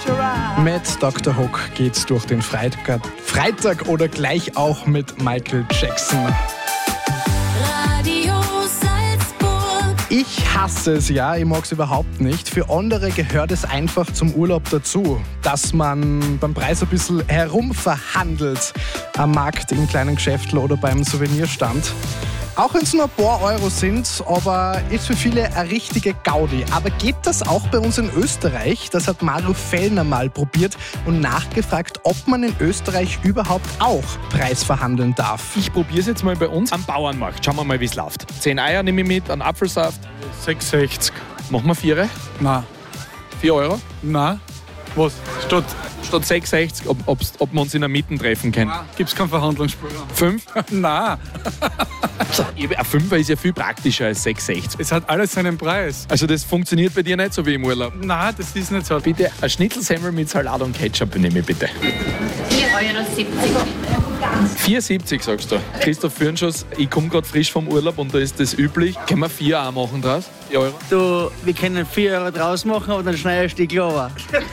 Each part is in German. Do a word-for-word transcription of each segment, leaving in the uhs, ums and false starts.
Mit Doktor Hook geht's durch den Freitag, Freitag oder gleich auch mit Michael Jackson. Radio Salzburg. Ich hasse es, ja, ich mag es überhaupt nicht. Für andere gehört es einfach zum Urlaub dazu, dass man beim Preis ein bisschen herumverhandelt am Markt, im kleinen Geschäftel oder beim Souvenirstand. Auch wenn es nur ein paar Euro sind, aber ist für viele eine richtige Gaudi. Aber geht das auch bei uns in Österreich? Das hat Mario Fellner mal probiert und nachgefragt, ob man in Österreich überhaupt auch Preis verhandeln darf. Ich probiere es jetzt mal bei uns am Bauernmarkt. Schauen wir mal, wie es läuft. Zehn Eier nehme ich mit, einen Apfelsaft. sechs sechzig. Machen wir vier? Nein. vier Euro? Nein. Was? Statt, Statt sechs sechzig, ob, ob's- ob wir uns in der Mitte treffen können. gibt es keinen Verhandlungsspielraum. fünf? Nein. Ein Fünfer ist ja viel praktischer als sechs sechzig. Es hat alles seinen Preis. Also das funktioniert bei dir nicht so wie im Urlaub. Nein, das ist nicht so. Bitte ein Schnitzelsemmel mit Salat und Ketchup nehme ich bitte. vier Euro siebzig. vier siebzig sagst du. Christoph Fürnschuss, ich komme gerade frisch vom Urlaub und da ist das üblich. Können wir vier auch machen draus? vier Euro? Du, wir können vier Euro draus machen, aber dann schneidest du die Klar.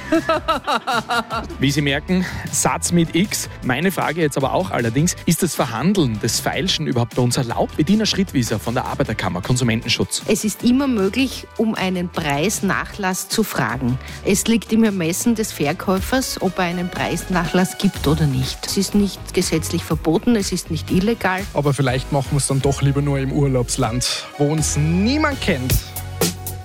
Wie Sie merken, Satz mit X. Meine Frage jetzt aber auch allerdings, ist das Verhandeln, das Feilschen überhaupt bei uns erlaubt? Bettina Schrittwieser von der Arbeiterkammer Konsumentenschutz. Es ist immer möglich, um einen Preisnachlass zu fragen. Es liegt im Ermessen des Verkäufers, ob er einen Preisnachlass gibt oder nicht. Es ist nicht gesetzlich verboten, es ist nicht illegal. Aber vielleicht machen wir es dann doch lieber nur im Urlaubsland, wo uns niemand kennt.